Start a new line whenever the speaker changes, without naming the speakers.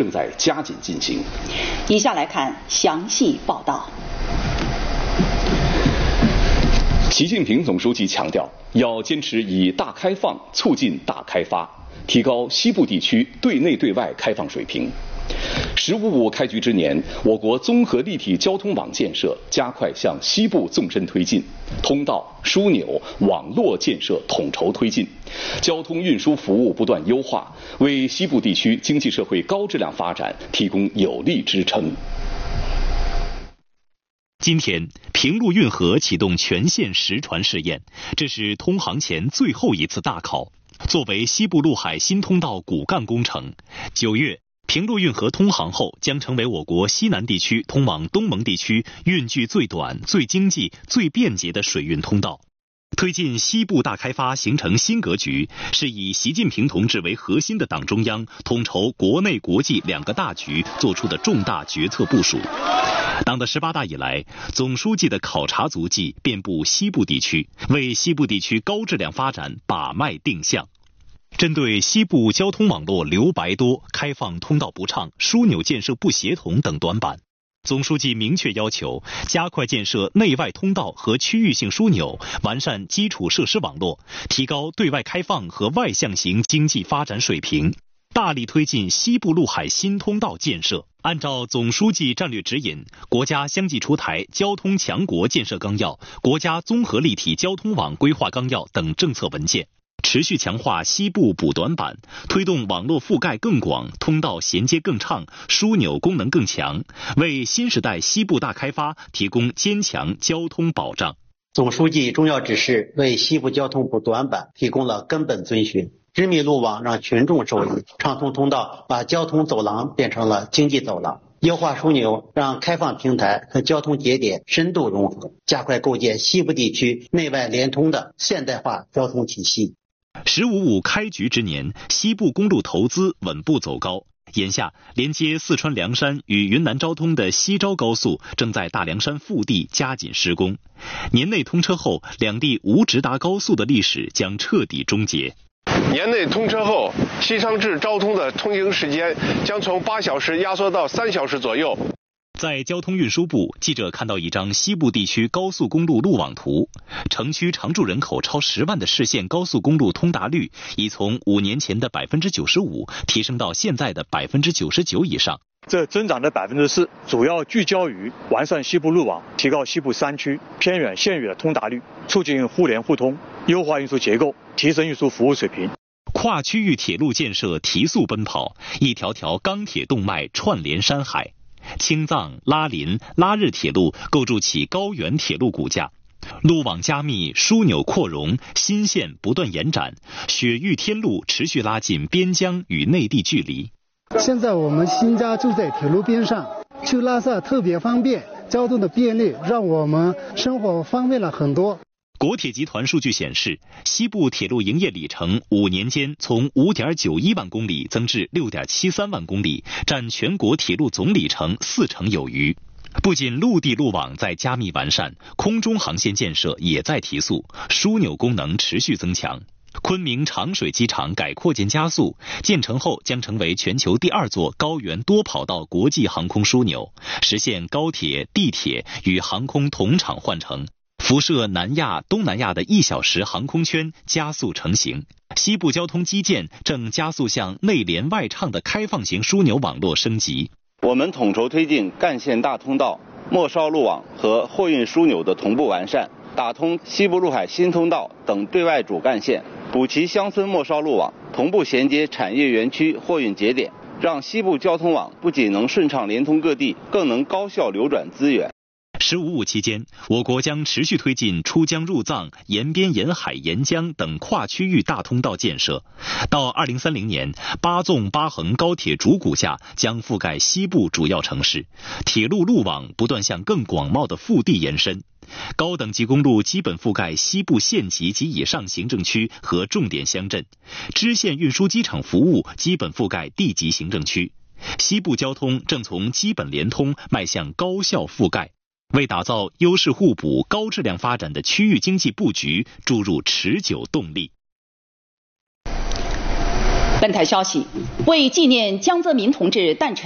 正在加紧进行。
以下来看详细报道。
习近平总书记强调，要坚持以大开放促进大开发，提高西部地区对内对外开放水平。“15+5”开局之年，我国综合立体交通网建设加快向西部纵深推进，通道、枢纽、网络建设统筹推进，交通运输服务不断优化，为西部地区经济社会高质量发展提供有力支撑。
今天，平陆运河启动全线实船试验，这是通航前最后一次大考。作为西部陆海新通道骨干工程，9月平陆运河通航后，将成为我国西南地区通往东盟地区运距最短、最经济、最便捷的水运通道。推进西部大开发形成新格局，是以习近平同志为核心的党中央统筹国内国际两个大局做出的重大决策部署。党的18大以来，总书记的考察足迹遍布西部地区，为西部地区高质量发展把脉定向。针对西部交通网络留白多、开放通道不畅、枢纽建设不协同等短板，总书记明确要求加快建设内外通道和区域性枢纽，完善基础设施网络，提高对外开放和外向型经济发展水平，大力推进西部陆海新通道建设。按照总书记战略指引，国家相继出台交通强国建设纲要、国家综合立体交通网规划纲要等政策文件，持续强化西部补短板，推动网络覆盖更广，通道衔接更畅，枢纽功能更强，为新时代西部大开发提供坚强交通保障。
总书记重要指示为西部交通补短板提供了根本遵循，织密路网让群众受益，畅通通道把交通走廊变成了经济走廊，优化枢纽让开放平台和交通节点深度融合，加快构建西部地区内外联通的现代化交通体系。
“15+5”开局之年，西部公路投资稳步走高。眼下，连接四川凉山与云南昭通的西昭高速正在大凉山腹地加紧施工。年内通车后，两地无直达高速的历史将彻底终结。
年内通车后，西昌至昭通的通行时间将从8小时压缩到3小时左右。
在交通运输部，记者看到一张西部地区高速公路路网图，城区常住人口超10万的市县高速公路通达率已从5年前的95%提升到现在的99%以上。
这增长的4%主要聚焦于完善西部路网，提高西部山区、偏远县域的通达率，促进互联互通，优化运输结构，提升运输服务水平。
跨区域铁路建设提速奔跑，一条条钢铁动脉串联山海。青藏、拉林、拉日铁路构筑起高原铁路骨架，路网加密，枢纽扩容，新线不断延展，雪域天路持续拉近边疆与内地距离。
现在我们新家就在铁路边上，去拉萨特别方便，交通的便利让我们生活方便了很多。
国铁集团数据显示，西部铁路营业里程5年间从5.91万公里增至6.73万公里，占全国铁路总里程40%有余。不仅陆地路网在加密完善，空中航线建设也在提速，枢纽功能持续增强。昆明长水机场改扩建加速，建成后将成为全球第2座高原多跑道国际航空枢纽，实现高铁、地铁与航空同场换乘。辐射南亚、东南亚的1小时航空圈加速成型，西部交通基建正加速向内联外畅的开放型枢纽网络升级。
我们统筹推进干线大通道、末梢路网和货运枢纽的同步完善，打通西部陆海新通道等对外主干线，补齐乡村末梢路网，同步衔接产业园区货运节点，让西部交通网不仅能顺畅连通各地，更能高效流转资源。
“15+5”期间，我国将持续推进出疆入藏、沿边沿海沿江等跨区域大通道建设。到2030年，8纵8横高铁主骨架将覆盖西部主要城市，铁路路网不断向更广袤的腹地延伸。高等级公路基本覆盖西部县级及以上行政区和重点乡镇，支线运输机场服务基本覆盖地级行政区。西部交通正从基本联通迈向高效覆盖，为打造优势互补、高质量发展的区域经济布局注入持久动力。
本台消息，为纪念江泽民同志诞辰